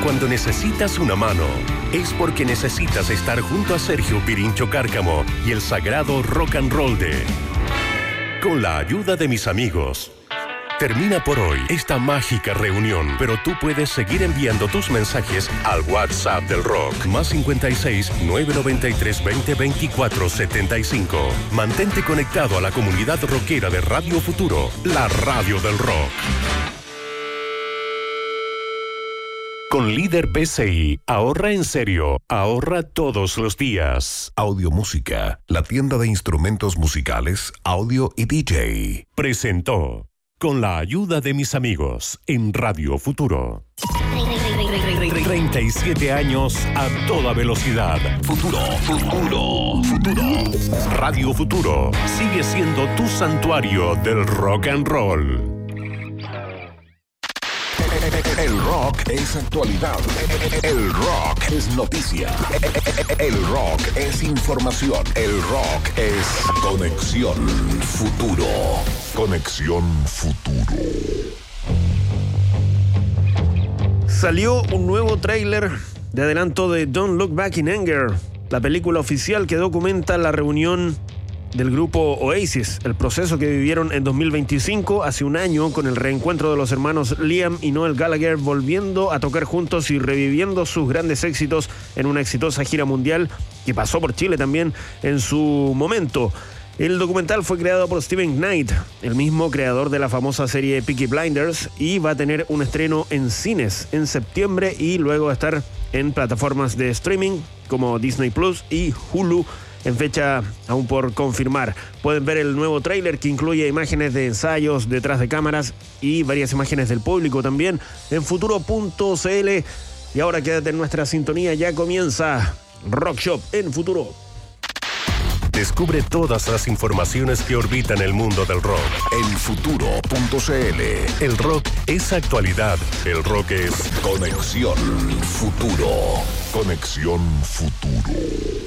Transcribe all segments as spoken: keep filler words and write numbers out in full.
cuando necesitas una mano, es porque necesitas estar junto a Sergio Pirincho Cárcamo y el sagrado rock and roll de Con la ayuda de mis amigos. Termina por hoy esta mágica reunión, pero tú puedes seguir enviando tus mensajes al WhatsApp del rock, más cincuenta y seis, nueve noventa y tres, veinte, veinticuatro, setenta y cinco. Mantente conectado a la comunidad rockera de Radio Futuro, la radio del rock. Con Líder P C I, ahorra en serio, ahorra todos los días. Audio Música, la tienda de instrumentos musicales, audio y D J. Presentó Con la ayuda de mis amigos en Radio Futuro. treinta y siete años a toda velocidad. Futuro, futuro, futuro. Radio Futuro sigue siendo tu santuario del rock and roll. El rock es actualidad. El rock es noticia. El rock es información. El rock es Conexión Futuro. Conexión Futuro. Salió un nuevo tráiler de adelanto de Don't Look Back in Anger, la película oficial que documenta la reunión del grupo Oasis, el proceso que vivieron en dos mil veinticinco, hace un año, con el reencuentro de los hermanos Liam y Noel Gallagher volviendo a tocar juntos y reviviendo sus grandes éxitos en una exitosa gira mundial que pasó por Chile también en su momento. El documental fue creado por Steven Knight, el mismo creador de la famosa serie Peaky Blinders, y va a tener un estreno en cines en septiembre y luego a estar en plataformas de streaming como Disney Plus y Hulu, en fecha aún por confirmar. Pueden ver el nuevo tráiler que incluye imágenes de ensayos detrás de cámaras y varias imágenes del público también en futuro punto c l. Y ahora quédate en nuestra sintonía, ya comienza Rock Shop en Futuro. Descubre todas las informaciones que orbitan el mundo del rock en futuro punto c l. El rock es actualidad. El rock es Conexión Futuro. Conexión Futuro.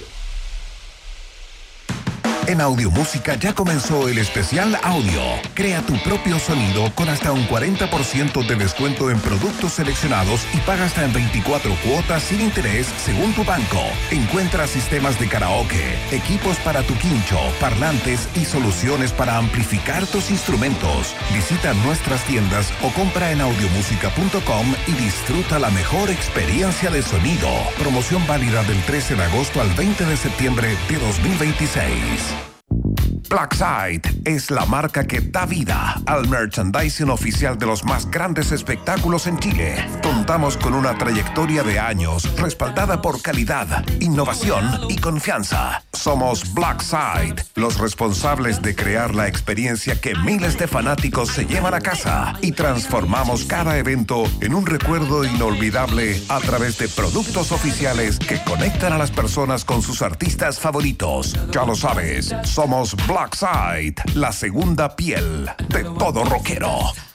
En Audio Música ya comenzó el especial audio. Crea tu propio sonido con hasta un cuarenta por ciento de descuento en productos seleccionados y paga hasta en veinticuatro cuotas sin interés según tu banco. Encuentra sistemas de karaoke, equipos para tu quincho, parlantes y soluciones para amplificar tus instrumentos. Visita nuestras tiendas o compra en audio música punto com y disfruta la mejor experiencia de sonido. Promoción válida del trece de agosto al veinte de septiembre de dos mil veintiséis. Blackside es la marca que da vida al merchandising oficial de los más grandes espectáculos en Chile. Contamos con una trayectoria de años respaldada por calidad, innovación y confianza. Somos Blackside, los responsables de crear la experiencia que miles de fanáticos se llevan a casa, y transformamos cada evento en un recuerdo inolvidable a través de productos oficiales que conectan a las personas con sus artistas favoritos. Ya lo sabes, somos Blackside, la segunda piel de todo rockero.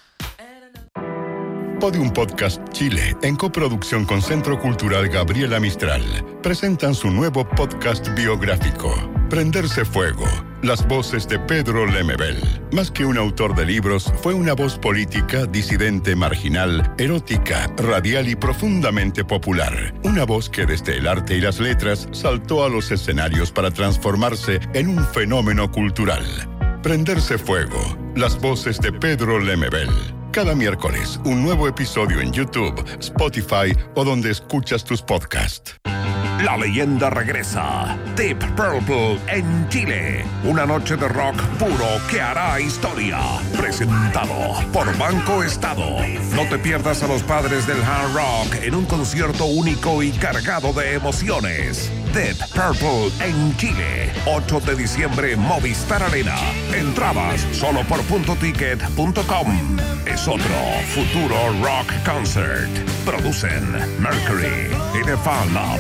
Podium Podcast Chile, en coproducción con Centro Cultural Gabriela Mistral, presentan su nuevo podcast biográfico, Prenderse Fuego, las voces de Pedro Lemebel. Más que un autor de libros, fue una voz política, disidente, marginal, erótica, radial y profundamente popular. Una voz que desde el arte y las letras saltó a los escenarios para transformarse en un fenómeno cultural. Prenderse Fuego, las voces de Pedro Lemebel. Cada miércoles, un nuevo episodio en YouTube, Spotify o donde escuchas tus podcasts. La leyenda regresa. Deep Purple en Chile. Una noche de rock puro que hará historia. Presentado por Banco Estado. No te pierdas a los padres del hard rock en un concierto único y cargado de emociones. Deep Purple en Chile. ocho de diciembre, Movistar Arena. Entradas solo por punto ticket punto com. Es otro futuro rock concert. Producen Mercury y The Fan Lab.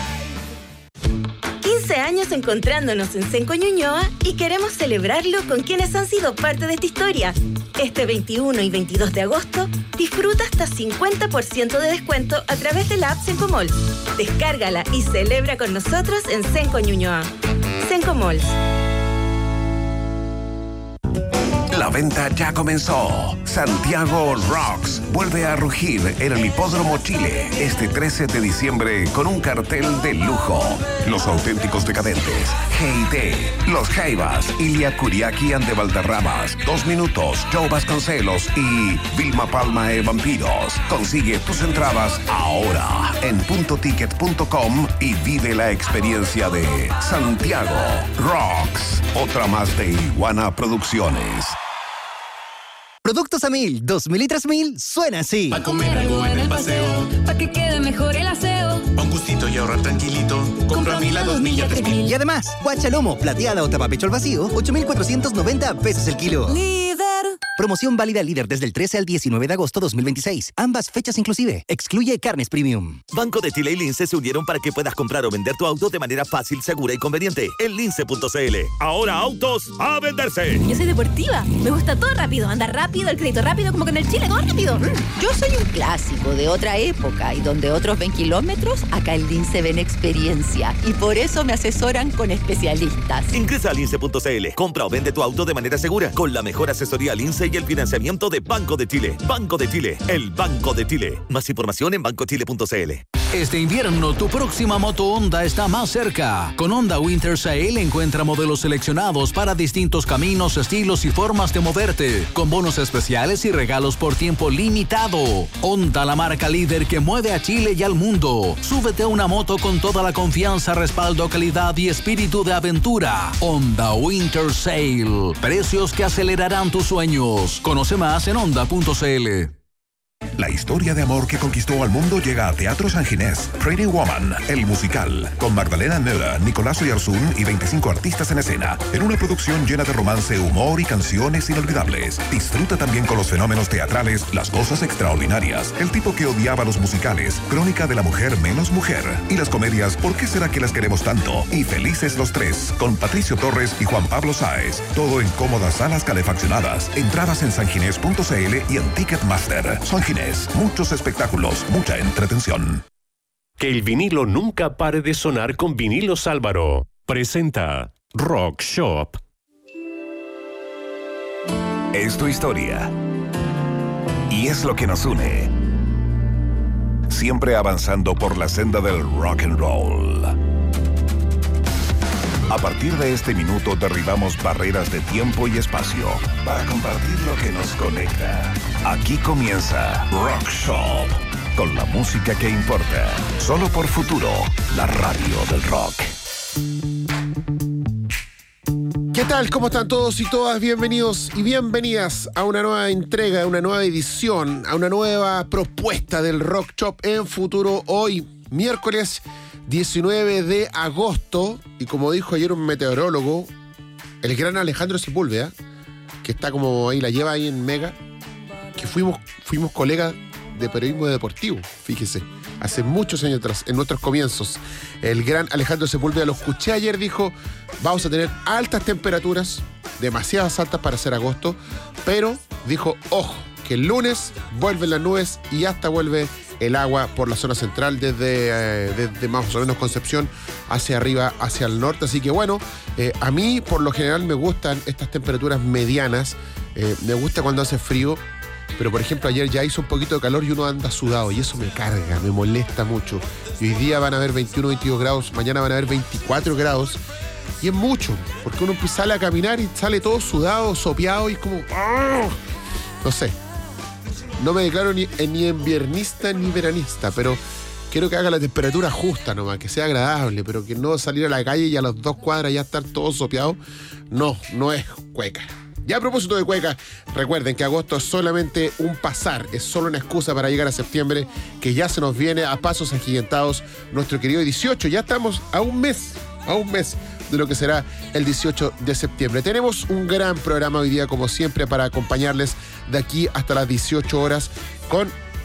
quince años encontrándonos en Cenco Ñuñoa y queremos celebrarlo con quienes han sido parte de esta historia. Este veintiuno y veintidós de agosto, disfruta hasta cincuenta por ciento de descuento a través de la app Cenco Malls. Descárgala y celebra con nosotros en Cenco Ñuñoa. Cenco Malls. La venta ya comenzó. Santiago Rocks vuelve a rugir en el Hipódromo Chile este trece de diciembre con un cartel de lujo. Los auténticos decadentes, G I T, Los Jaivas, Ilia Kuriaki and de Valderramas, Dos Minutos, Joe Vasconcelos y Vilma Palma e Vampiros. Consigue tus entradas ahora en punto ticket punto com y vive la experiencia de Santiago Rocks. Otra más de Iguana Producciones. Productos a mil, dos mil y tres mil, suena así. Pa' comer algo en el paseo, pa' que quede mejor el aseo. Pa' un gustito y ahorrar tranquilito, compra a mil a dos mil y a tres mil. Y además, guachalomo, plateada o tapapecho al vacío, ocho mil cuatrocientos noventa pesos el kilo. Líder. Promoción válida líder desde el trece al diecinueve de agosto dos mil veintiséis. Ambas fechas inclusive. Excluye carnes premium. Banco de Chile y Lince se unieron para que puedas comprar o vender tu auto de manera fácil, segura y conveniente. En lince punto c l. Ahora autos a venderse. Yo soy deportiva. Me gusta todo rápido. Andar rápido, el crédito rápido, como que en el Chile, todo rápido. Yo soy un clásico de otra época y donde otros ven kilómetros, acá en Lince ven experiencia. Y por eso me asesoran con especialistas. Ingresa a lince punto c l. Compra o vende tu auto de manera segura con la mejor asesoría Lince y el financiamiento de Banco de Chile. Banco de Chile, el Banco de Chile. Más información en banco chile punto c l. Este invierno, tu próxima moto Honda está más cerca. Con Honda Winter Sale encuentra modelos seleccionados para distintos caminos, estilos y formas de moverte, con bonos especiales y regalos por tiempo limitado. Honda, la marca líder que mueve a Chile y al mundo. Súbete a una moto con toda la confianza, respaldo, calidad y espíritu de aventura. Honda Winter Sale. Precios que acelerarán tus sueños. Conoce más en honda punto c l. La historia de amor que conquistó al mundo llega a Teatro San Ginés. Pretty Woman, el musical, con Magdalena Müller, Nicolás Oyarzún y veinticinco artistas en escena, en una producción llena de romance, humor y canciones inolvidables. Disfruta también con los fenómenos teatrales, las cosas extraordinarias, el tipo que odiaba los musicales, Crónica de la mujer menos mujer, y las comedias ¿Por qué será que las queremos tanto? Y Felices los tres, con Patricio Torres y Juan Pablo Sáez. Todo en cómodas salas calefaccionadas. Entradas en sanginés punto c l y en Ticketmaster. San Ginés. Muchos espectáculos, mucha entretención. Que el vinilo nunca pare de sonar con Vinilos Álvaro. Presenta Rock Shop. Es tu historia. Y es lo que nos une. Siempre avanzando por la senda del rock and roll. A partir de este minuto derribamos barreras de tiempo y espacio para compartir lo que nos conecta. Aquí comienza Rock Shop, con la música que importa. Solo por Futuro, la radio del rock. ¿Qué tal? ¿Cómo están todos y todas? Bienvenidos y bienvenidas a una nueva entrega, a una nueva edición, a una nueva propuesta del Rock Shop en Futuro. Hoy, miércoles diecinueve de agosto, y como dijo ayer un meteorólogo, el gran Alejandro Sepúlveda, que está como ahí, la lleva ahí en Mega, que fuimos, fuimos colegas de periodismo deportivo, fíjese, hace muchos años atrás, en nuestros comienzos. El gran Alejandro Sepúlveda, lo escuché ayer, dijo, vamos a tener altas temperaturas, demasiadas altas para ser agosto, pero dijo, ojo, que el lunes vuelven las nubes y hasta vuelve el agua por la zona central desde, eh, desde más o menos Concepción hacia arriba, hacia el norte. Así que bueno, eh, a mí por lo general me gustan estas temperaturas medianas. Eh, me gusta cuando hace frío, pero por ejemplo ayer ya hizo un poquito de calor y uno anda sudado y eso me carga, me molesta mucho. Y hoy día van a haber veintiuno, veintidós grados, mañana van a haber veinticuatro grados. Y es mucho, porque uno sale a caminar y sale todo sudado, sopeado y es como... ¡oh! No sé. No me declaro ni, ni inviernista ni veranista, pero quiero que haga la temperatura justa nomás, que sea agradable, pero que no salir a la calle y a las dos cuadras ya estar todo sopeado. No, no es cueca. Ya a propósito de cueca, recuerden que agosto es solamente un pasar, es solo una excusa para llegar a septiembre, que ya se nos viene a pasos agigantados nuestro querido dieciocho. Ya estamos a un mes, a un mes de lo que será el dieciocho de septiembre. Tenemos un gran programa hoy día, como siempre, para acompañarles de aquí hasta las dieciocho horas con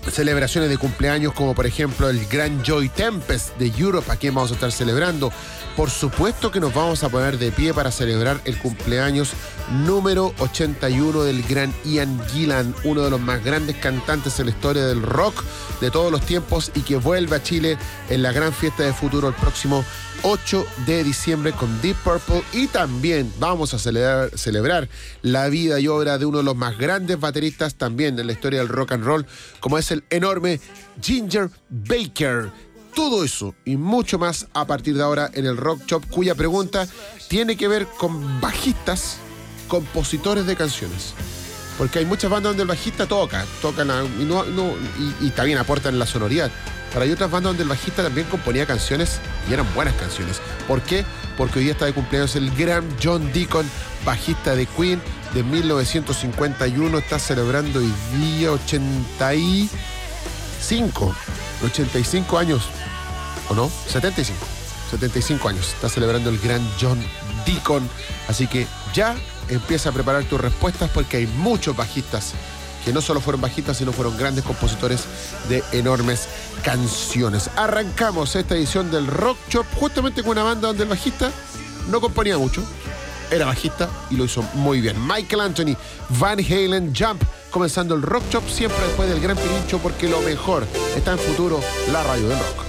celebraciones de cumpleaños como por ejemplo el Grand Joy Tempest de Europe, a quien vamos a estar celebrando. Por supuesto que nos vamos a poner de pie para celebrar el cumpleaños número ochenta y uno del gran Ian Gillan, uno de los más grandes cantantes en la historia del rock de todos los tiempos y que vuelve a Chile en la gran fiesta de Futuro el próximo ocho de diciembre con Deep Purple. Y también vamos a celebrar, celebrar la vida y obra de uno de los más grandes bateristas también en la historia del rock and roll, como es el enorme Ginger Baker. Todo eso y mucho más a partir de ahora en el Rock Shop, cuya pregunta tiene que ver con bajistas, compositores de canciones. Porque hay muchas bandas donde el bajista toca, toca la, y, no, no, y, y también aportan en la sonoridad. Pero hay otras bandas donde el bajista también componía canciones y eran buenas canciones. ¿Por qué? Porque hoy día está de cumpleaños el gran John Deacon, bajista de Queen de mil novecientos cincuenta y uno. Está celebrando hoy día ochenta y cinco, ochenta y cinco años. ¿O no? setenta y cinco. setenta y cinco años. Está celebrando el gran John Deacon. Así que ya empieza a preparar tus respuestas porque hay muchos bajistas que no solo fueron bajistas, sino fueron grandes compositores de enormes canciones. Arrancamos esta edición del Rock Shop justamente con una banda donde el bajista no componía mucho, era bajista y lo hizo muy bien. Michael Anthony, Van Halen, Jump, comenzando el Rock Shop siempre después del Gran Pirincho, porque lo mejor está en Futuro, la radio del rock.